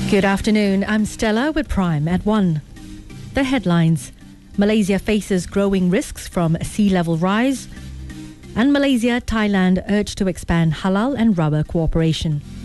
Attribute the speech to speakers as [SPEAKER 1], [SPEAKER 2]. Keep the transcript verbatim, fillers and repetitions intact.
[SPEAKER 1] Good afternoon, I'm Stella with Prime at one. The headlines: Malaysia faces growing risks from sea level rise, and Malaysia, Thailand urged to expand halal and rubber cooperation.